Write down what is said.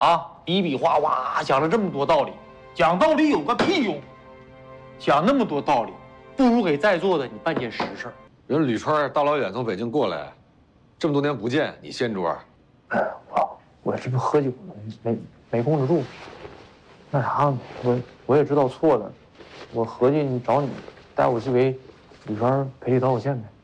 啊，比比划划讲了这么多道理，讲道理有个屁用！讲那么多道理，不如给在座的你办件实事。 人吕川大老远从北京过来，这么多年不见，你掀桌？ 我这不喝酒呢，没控制住。那啥，我也知道错了，我合计找你带我去给吕川赔礼道个歉呗。